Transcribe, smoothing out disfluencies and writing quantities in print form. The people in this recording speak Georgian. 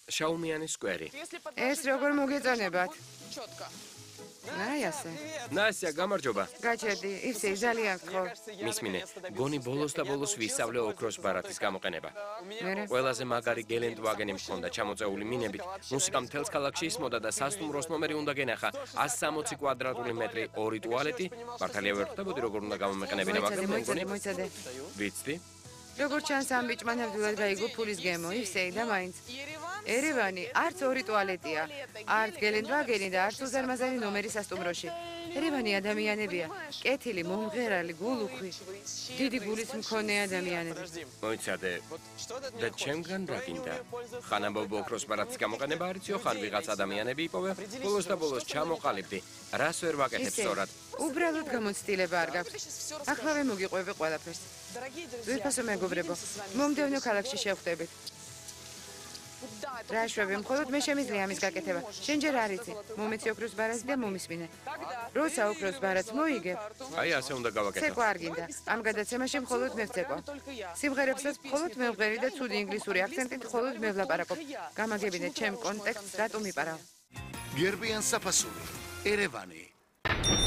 შაუმიანის სკვერი. ეს როგორ მოგეწონებათ? აი ასე. ნასია, გამარჯობა. გაჩერდი, იფსი ძალიან გთხოვ. მისმინე, გონი ბოლოს და ბოლოს ვისწავლე ოქროს ბარათის გამოყენება. მერე? ყველაზე მაგარი გელენდვაგენი მქონდა ჩამოწეული მინებით. მუსიკა მთელს ქალაქში ისმოდა და სასტუმროს ნომერი უნდა გენახა 160 კვადრატული მეტრი, 2 ტუალეტი. მართალია ვერ ხვდებოდი როგორ უნდა გამომეყენებინა, მაგრამ მოიცადე. ვიცდი. როგორ ჩანს ამ ბიჭმა ნამდვილად გაიგო ფულის გემო, იფსეი და მაინც. ერევანი არც 2 ტუალეტია, არც გელენდვაგენი და არც უზარმაზარი ნომერი სასტუმროში. ერევანი ადამიანებია, კეთილი, მომღერალი, გულუხვი, დიდი გულის მქონე ადამიანები. მოიცადე. და ჩემგან რა გინდა? ხან ამბობ ოქროს ბარათის გამოყენება არიციო, ხან ვიღაც ადამიანები იპოვე, ბოლოს და ბოლოს ჩამოყალიბდი. რას ვერ ვაკეთებ სწორად? უბრალოდ გამოცდილება არ გაქვს. ახლავე მოგიყვები ყველაფერს. ძვირფასო მეგობრებო, მომდევნო ქალაქში შევხვდებით. რა შვები, მხოლოდ მე შემიძლია ამის გაკეთება. შენ ჯერ არ იცი, მომეცი ოქროს ბარათი და მომისმინე. როცა ოქროს ბარათს მოიგებ, აი ასე უნდა გავაკეთო. ცეკვა არ გინდა. ამ გადაცემაში მხოლოდ მე ვცეკვა. სიმღერებსაც მხოლოდ მე ვღერი და ცუდი ინგლისური აქცენტით მხოლოდ მე ვლაპარაკობ. გამაგებინეთ ჩემ კონტექსტს, რატომ იპარავ. გერბიან საფასური, ერევანი.